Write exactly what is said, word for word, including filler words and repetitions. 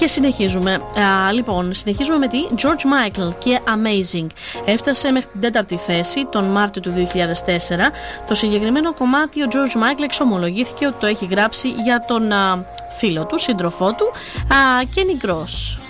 Και συνεχίζουμε. Α, λοιπόν, συνεχίζουμε με τη George Michael και Amazing. Έφτασε μέχρι την τέταρτη θέση τον Μάρτιο του δύο χιλιάδες τέσσερα. Το συγκεκριμένο κομμάτι ο George Michael εξομολογήθηκε ότι το έχει γράψει για τον α, φίλο του, σύντροφό του, α, Kenny Cross.